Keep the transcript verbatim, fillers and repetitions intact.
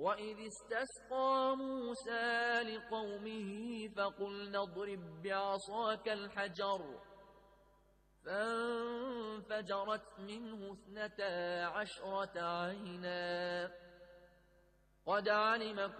وإذ استسقى موسى لقومه فقلنا اضرب بعصاك الحجر فانفجرت منه اثنتا عشرة عينا قد علم